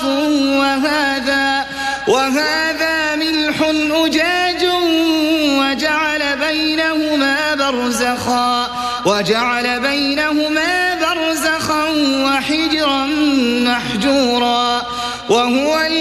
فُرَاتٌ وهذا ملح أجاج وجعل بينهما برزخا وحجرا محجورا وهو